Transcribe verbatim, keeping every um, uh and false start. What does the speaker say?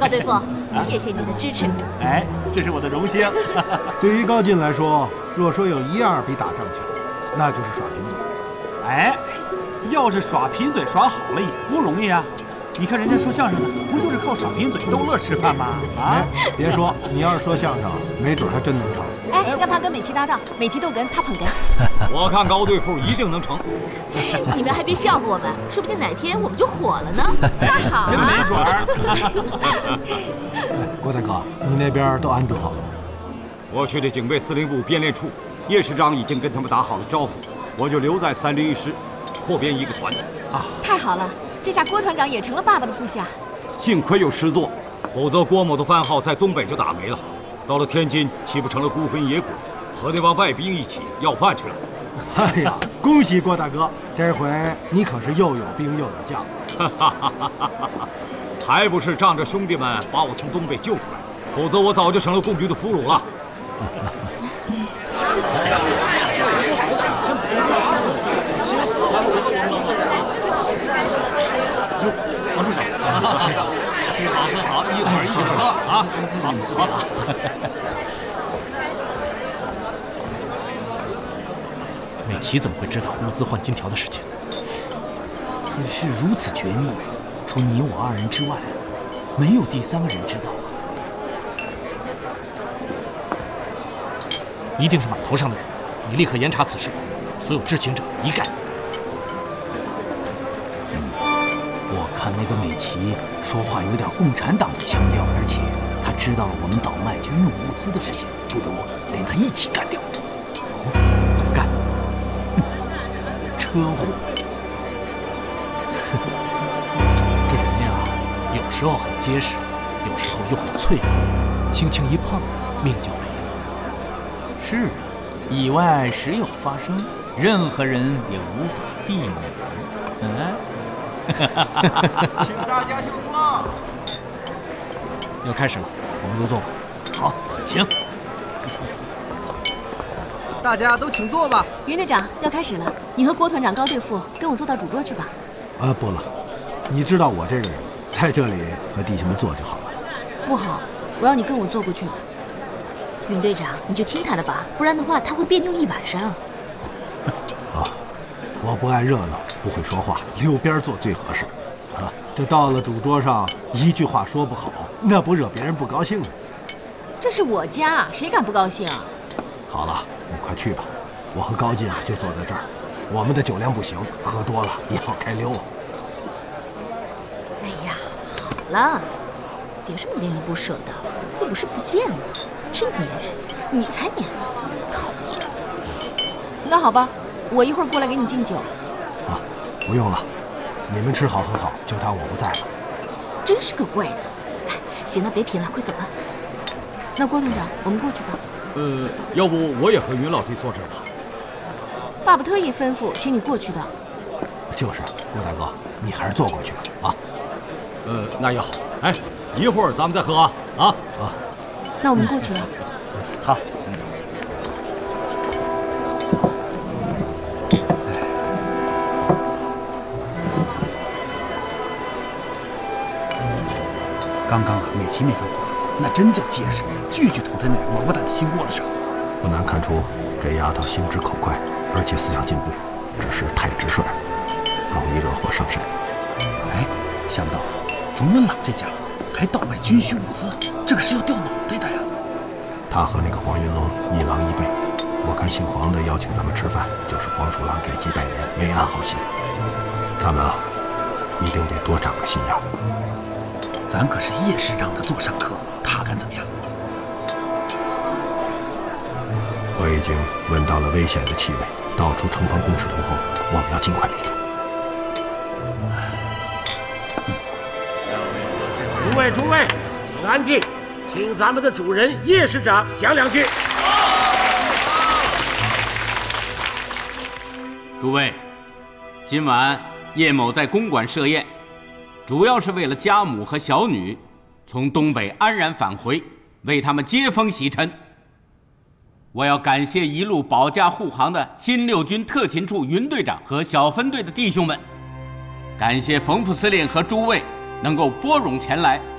高队副，谢谢你的支持。 哎，这是我的荣幸。 对于高进来说，若说有一样比打仗强，那就是耍贫嘴。 哎，要是耍贫嘴耍好了也不容易啊！你看人家说相声的，不就是靠耍贫嘴逗乐吃饭吗？啊！ 哎，别说，你要是说相声，没准还真能成。 哎，让他跟美琪搭档，美琪逗哏，他捧哏。 我看高队副一定能成。 你们还别笑话我们，说不定哪天我们就火了呢。那好啊， 真没准儿。 哎，郭大哥，你那边都安顿好了吗？ 我去的警备司令部编练处，叶师长已经跟他们打好了招呼，我就留在三零一师，扩编一个团。 啊，太好了！这下郭团长也成了爸爸的部下。 幸亏有师座，否则郭某的番号在东北就打没了。到了天津，岂不成了孤魂野鬼，和那帮外兵一起要饭去了？ 哎呀，恭喜郭大哥，这回你可是又有兵又有将。 还不是仗着兄弟们把我从东北救出来，否则我早就成了共军的俘虏了。 王处长，吃好喝好，一会儿一起喝啊！好，好。 美琪怎么会知道物资换金条的事情？ 此事如此绝密，除你我二人之外，没有第三个人知道啊！ 一定是码头上的人，你立刻严查此事，所有知情者一概。 我看那个美琪说话有点共产党的腔调，而且他知道了我们倒卖军用物资的事情，不如连他一起干掉。 哦，怎么干？ 车祸。 这人呀，有时候很结实，有时候又很脆弱，轻轻一碰，命就没了。 是，意外时有发生，任何人也无法避免。嗯。 请大家就坐。 要开始了，我们入座吧。 好，请。 大家都请坐吧。 云队长，要开始了，你和郭团长、高队副跟我坐到主桌去吧。 啊，不了，你知道我这个人，在这里和弟兄们坐就好了。 不好，我要你跟我坐过去。云队长，你就听他的吧，不然的话他会别扭一晚上。 啊，我不爱热闹，不会说话，溜边坐最合适。啊，这到了主桌上，一句话说不好，那不惹别人不高兴吗？ 这是我家，谁敢不高兴？ 好了，你快去吧，我和高进啊就坐在这儿。我们的酒量不行，喝多了也好开溜啊。 哎呀，好了，别这么恋恋不舍的，又不是不见了，真粘人，你才粘呢，讨厌。那好吧，我一会儿过来给你敬酒。 啊，不用了，你们吃好喝好，就当我不在了。 真是个怪人。哎，行了，别贫了，快走了。那郭团长，我们过去吧。 呃，要不我也和云老弟坐这儿吧。 爸爸特意吩咐请你过去的。 就是，郭大哥，你还是坐过去吧。啊。 呃，那也好。哎，一会儿咱们再喝啊啊啊。 那我们过去了。 好。 刚刚啊，美琪那番话，那真叫结实，句句捅他那王八蛋的心窝子上。 不难看出，这丫头心直口快，而且思想进步，只是太直率，容易惹祸上身。 哎，想不到冯文朗这家伙还倒卖军需物资，这可是要掉脑袋的呀！ 他和那个黄云龙一郎一辈，我看姓黄的邀请咱们吃饭，就是黄鼠狼给鸡拜年，没安好心。咱们啊，一定得多长个心眼。 咱可是叶师长的座上客，他敢怎么样？ 我已经闻到了危险的气味，到处城防工事图后，我们要尽快离开。 诸位诸位，请安静，听咱们的主人叶师长讲两句。 诸位，今晚叶某在公馆设宴，主要是为了家母和小女从东北安然返回，为他们接风洗尘。我要感谢一路保驾护航的新六军特勤处云队长和小分队的弟兄们，感谢冯副司令和诸位能够拨冗前来